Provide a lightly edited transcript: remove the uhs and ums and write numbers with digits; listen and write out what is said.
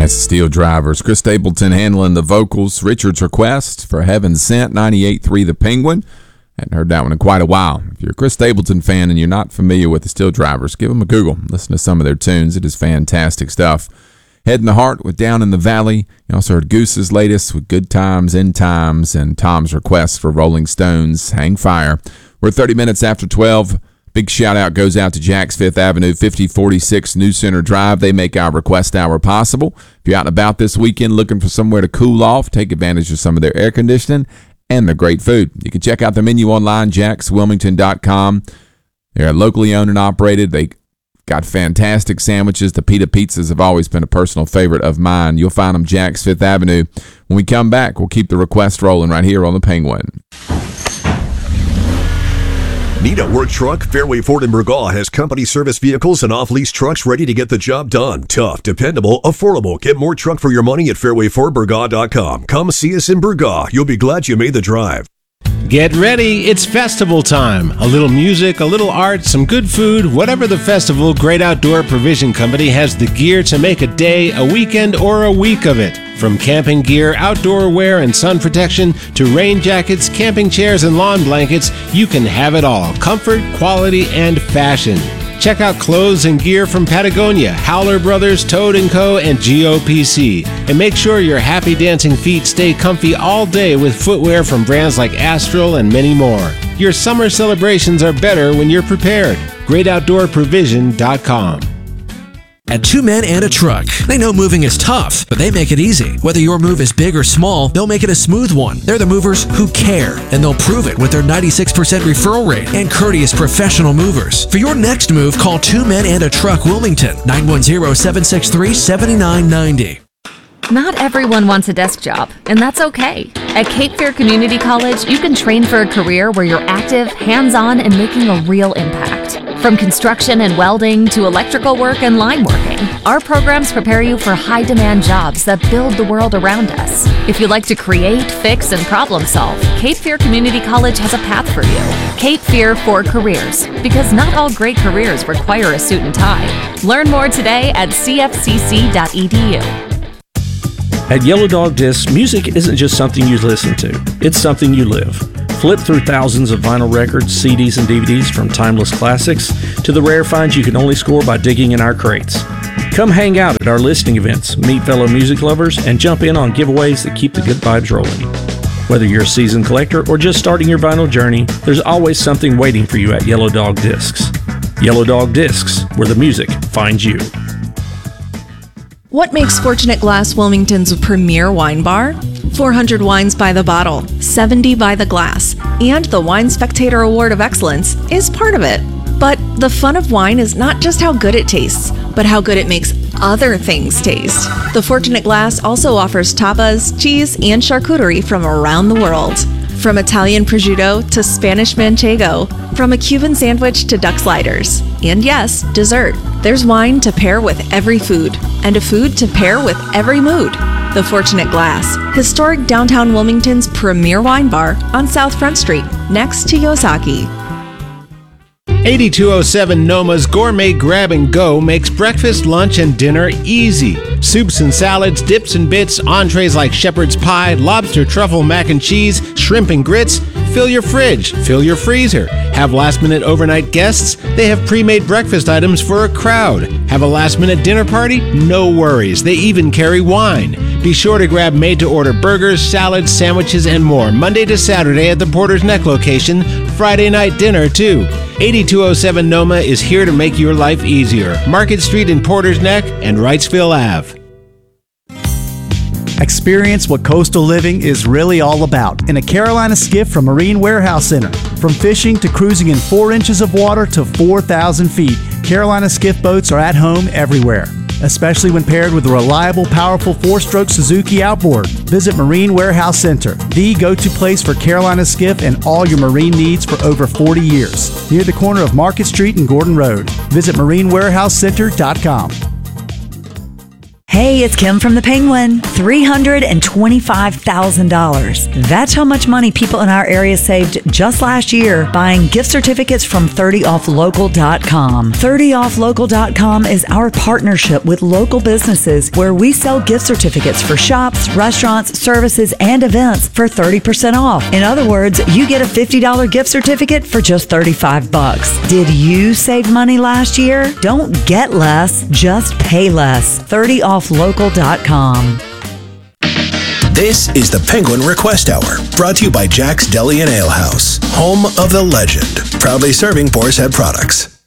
That's the Steel Drivers. Chris Stapleton handling the vocals. Richard's Request for Heaven Sent, 98.3 The Penguin. Hadn't heard that one in quite a while. If you're a Chris Stapleton fan and you're not familiar with the Steel Drivers, give them a Google. Listen to some of their tunes. It is fantastic stuff. Head in the Heart with Down in the Valley. You also heard Goose's latest with Good Times, End Times, and Tom's Request for Rolling Stones, Hang Fire. We're 30 minutes after 12. Big shout-out goes out to Jack's Fifth Avenue, 5046 New Center Drive. They make our request hour possible. If you're out and about this weekend looking for somewhere to cool off, take advantage of some of their air conditioning and their great food. You can check out the menu online, jackswilmington.com. They're locally owned and operated. They got fantastic sandwiches. The pita pizzas have always been a personal favorite of mine. You'll find them Jack's Fifth Avenue. When we come back, we'll keep the request rolling right here on the Penguin. Need a work truck? Fairway Ford in Burgaw has company service vehicles and off-lease trucks ready to get the job done. Tough, dependable, affordable. Get more truck for your money at fairwayfordburgaw.com. Come see us in Burgaw. You'll be glad you made the drive. Get ready, it's festival time. A little music, a little art, some good food, whatever the festival, Great Outdoor Provision Company has the gear to make a day, a weekend, or a week of it. From camping gear, outdoor wear, and sun protection, to rain jackets, camping chairs, and lawn blankets, you can have it all. Comfort, quality, and fashion. Check out clothes and gear from Patagonia, Howler Brothers, Toad & Co., and GOPC. And make sure your happy dancing feet stay comfy all day with footwear from brands like Astral and many more. Your summer celebrations are better when you're prepared. GreatOutdoorProvision.com. At Two Men and a Truck, they know moving is tough, but they make it easy. Whether your move is big or small, they'll make it a smooth one. They're the movers who care, and they'll prove it with their 96% referral rate and courteous professional movers. For your next move, call Two Men and a Truck Wilmington, 910-763-7990. Not everyone wants a desk job, and that's okay. At Cape Fear Community College, you can train for a career where you're active, hands-on, and making a real impact. From construction and welding to electrical work and line working, our programs prepare you for high-demand jobs that build the world around us. If you like to create, fix, and problem solve, Cape Fear Community College has a path for you. Cape Fear for Careers, because not all great careers require a suit and tie. Learn more today at cfcc.edu. At Yellow Dog Discs, music isn't just something you listen to, it's something you live. Flip through thousands of vinyl records, CDs, and DVDs, from timeless classics to the rare finds you can only score by digging in our crates. Come hang out at our listening events, meet fellow music lovers, and jump in on giveaways that keep the good vibes rolling. Whether you're a seasoned collector or just starting your vinyl journey, there's always something waiting for you at Yellow Dog Discs. Yellow Dog Discs, where the music finds you. What makes Fortunate Glass Wilmington's premier wine bar? 400 wines by the bottle, 70 by the glass, and the Wine Spectator Award of Excellence is part of it. But the fun of wine is not just how good it tastes, but how good it makes other things taste. The Fortunate Glass also offers tapas, cheese, and charcuterie from around the world. From Italian prosciutto to Spanish manchego, from a Cuban sandwich to duck sliders. And yes, dessert. There's wine to pair with every food, and a food to pair with every mood. The Fortunate Glass, historic downtown Wilmington's premier wine bar on South Front Street, next to Yosaki. 8207 Noma's Gourmet Grab and Go makes breakfast, lunch, and dinner easy. Soups and salads, dips and bits, entrees like shepherd's pie, lobster truffle mac and cheese, shrimp and grits. Fill your fridge, fill your freezer. Have last-minute overnight guests? They have pre-made breakfast items for a crowd. Have a last-minute dinner party? No worries. They even carry wine. Be sure to grab made-to-order burgers, salads, sandwiches, and more Monday to Saturday at the Porter's Neck location. Friday night dinner, too. 8207 Noma is here to make your life easier. Market Street in Porter's Neck and Wrightsville Ave. Experience what coastal living is really all about in a Carolina skiff from Marine Warehouse Center. From fishing to cruising in 4 inches of water to 4,000 feet, Carolina skiff boats are at home everywhere, especially when paired with a reliable, powerful 4-stroke Suzuki outboard. Visit Marine Warehouse Center, the go-to place for Carolina skiff and all your marine needs for over 40 years. Near the corner of Market Street and Gordon Road. Visit MarineWarehouseCenter.com. Hey, it's Kim from the Penguin. $325,000. That's how much money people in our area saved just last year buying gift certificates from 30offlocal.com. 30offlocal.com is our partnership with local businesses where we sell gift certificates for shops, restaurants, services, and events for 30% off. In other words, you get a $50 gift certificate for just $35. Did you save money last year? Don't get less, just pay less. 30offlocal.com. This is the Penguin Request Hour, brought to you by Jack's Deli and Ale House, home of the legend, proudly serving Boar's Head products.